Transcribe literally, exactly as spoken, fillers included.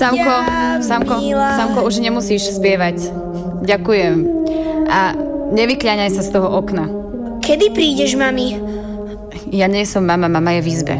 Samko, Ja, Samko, milá. Samko, už nemusíš spievať. Ďakujem. A nevykľaňaj sa z toho okna. Kedy prídeš, mami? Ja nie som mama, mama je v izbe.